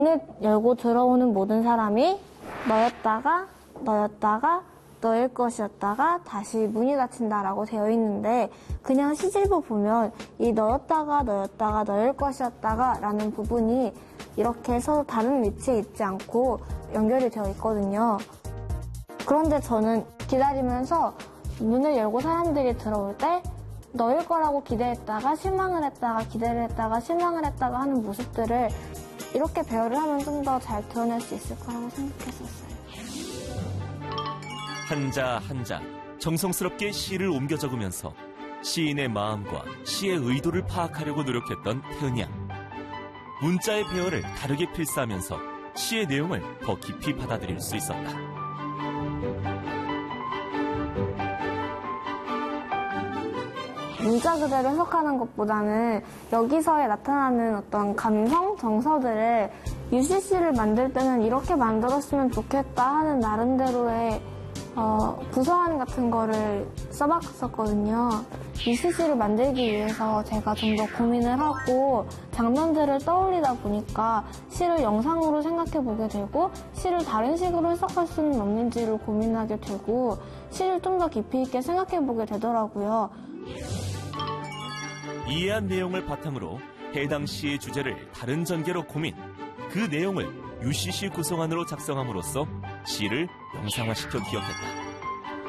문을 열고 들어오는 모든 사람이 너였다가 너일 것이었다가 다시 문이 닫힌다라고 되어 있는데, 그냥 시집을 보면 이 너였다가 너일 것이었다가 라는 부분이 이렇게 서로 다른 위치에 있지 않고 연결이 되어 있거든요. 그런데 저는 기다리면서 문을 열고 사람들이 들어올 때 너일 거라고 기대했다가 실망을 했다가 기대를 했다가 실망을 했다가 하는 모습들을 이렇게 배열을 하면 좀 더 잘 드러낼 수 있을 거라고 생각했었어요. 한자 한자 정성스럽게 시를 옮겨 적으면서 시인의 마음과 시의 의도를 파악하려고 노력했던 태은양. 문자의 배열을 다르게 필사하면서 시의 내용을 더 깊이 받아들일 수 있었다. 문자 그대로 해석하는 것보다는 여기서에 나타나는 어떤 감성, 정서들을 UCC를 만들 때는 이렇게 만들었으면 좋겠다 하는 나름대로의 구성안 같은 거를 써봤었거든요. UCC를 만들기 위해서 제가 좀 더 고민을 하고 장면들을 떠올리다 보니까 시를 영상으로 생각해보게 되고 시를 다른 식으로 해석할 수는 없는지를 고민하게 되고 시를 좀 더 깊이 있게 생각해보게 되더라고요. 이해한 내용을 바탕으로 해당 시의 주제를 다른 전개로 고민, 그 내용을 UCC 구성안으로 작성함으로써 시를 영상화시켜 기억했다.